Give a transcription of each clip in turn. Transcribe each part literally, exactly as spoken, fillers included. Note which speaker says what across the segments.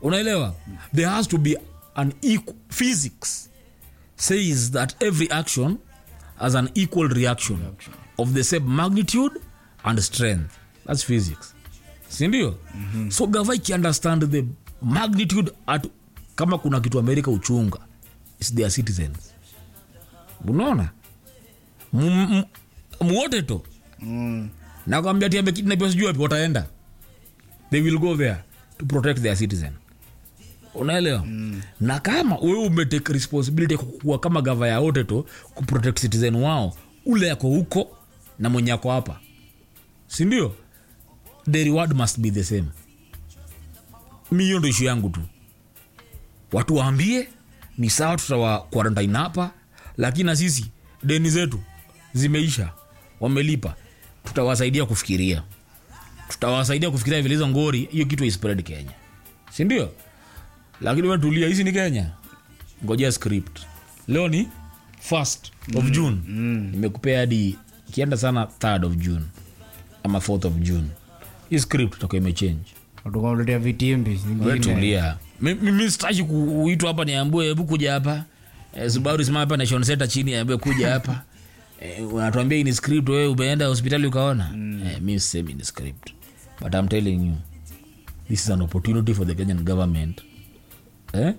Speaker 1: Unaelewa? There has to be an equal physics says that every action has an equal reaction, reaction. of the same magnitude and strength. That's physics. Sindio? Mm-hmm. So gava iki understand the magnitude at kama kuna kitu Amerika uchunga, it's their citizens. Unaona? Muote to. Mm. Na kwambia tiambe kidnap sijui wapi wataenda. They will go there to protect their citizen. Unaelewa? Mm. Na kama wewe umetake responsibility kwa kama gava ya wote to ku protect citizen wao, ule yako huko na mwenye yako hapa. Si ndio? The reward must be the same. Mimi ndo issue yangu tu. Watu waambie ni sawa tutawa quarantine hapa, lakini na sisi deni zetu zimeisha, wamelipa. Tutawasaidia kufikiria. Tutawasaidia kufikiria vile hizo ngori hiyo kitu ispread Kenya. Si ndio? Lakini wewe tulia, hizi ni Kenya. Ngojea script. Leo ni first of mm, June. Mm. Nimekupea hadi kienda sana third of June ama fourth of June. Hii script tutakuwa imechange.
Speaker 2: Tukaondoa vitimbi zingine.
Speaker 1: Wewe tulia. Mimi sitaki kuitwa hapa niambiwe hebu kuja hapa. Subaru simama hapa na Sean Center chini ambaye kuja hapa. Eh, unatuambia in script wewe umeenda hospitali ukaona. Mm. Eh, mimi semi in script. But I'm telling you, this is an opportunity for the Kenyan government eh,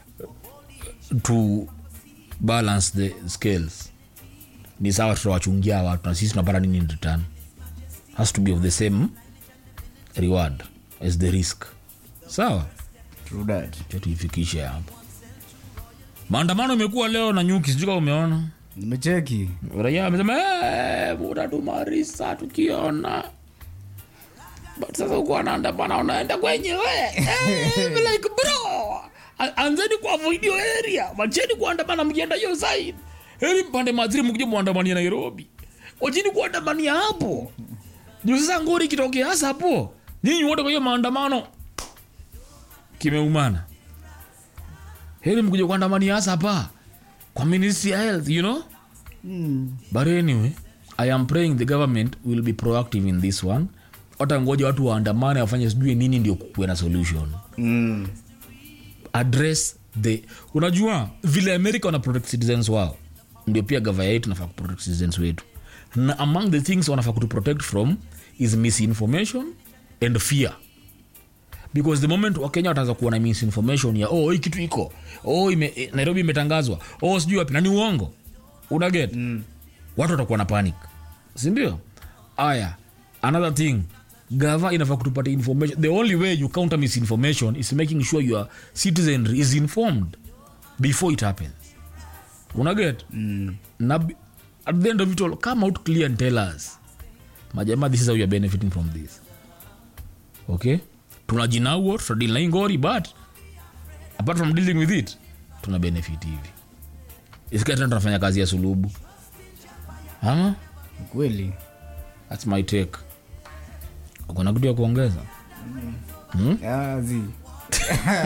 Speaker 1: to balance the scales. Ni sawa tutawachungia watu na sisi tunapata nini in return. Has to be of the same reward as the risk. Sawa?
Speaker 2: True that.
Speaker 1: Tuifikishe hapo. Maandamano imekuwa leo na nyuki, sijui kama umeona.
Speaker 2: Nimecheki.
Speaker 1: Raia amesema eh buda tumarisa tukiona. But sasa uko anaandamana unaenda kwenye wewe. Eh like bro. Anzeni kwa video area. Wacheni kuandamana mkienda hiyo side. Heri mpande Madrid mkije muandamania Nairobi. Wacheni kuandamania hapo. Ndio sasa ngori kitokea hasa hapo. Nyinyi wote kwa hiyo maandamano kimeumana. Heri mkuje kuandamania hasa hapa kwa Ministry of Health, you know? Mm. But anyway, I am praying the government will be proactive in this one. Hata ngoja watu waandamane wafanye sijui nini ndio kuwe na solution. Mm. Address the, unajua vile America wana protect citizens wao, ndio pia government yetu inafaa protect citizens wetu. Na among the things wanafaa to protect from is misinformation and fear. Because the moment wa Kenya wataanza kuwa na misinformation ya oh hii kitu iko, oh ime, Nairobi imetangazwa, oh sijui wapi na ni uongo, una get mm. watu watakuwa na panic, si ndio? Aya, another thing, gava inafaa kutupatia information. The only way you counter misinformation is making sure your citizenry is informed before it happens, una get mm. na at the end of it all come out clear and tell us majama this is how you are benefiting from this. Okay, tunajinauo tutadili na ingori, but apart from dealing with it tuna benefit hivi. Isikata tunafanya kazi ya sulubu ama
Speaker 2: kweli.
Speaker 1: That's my take. Uko na kitu ya kuongeza?
Speaker 2: Mm. Hmm? Yeah, zi.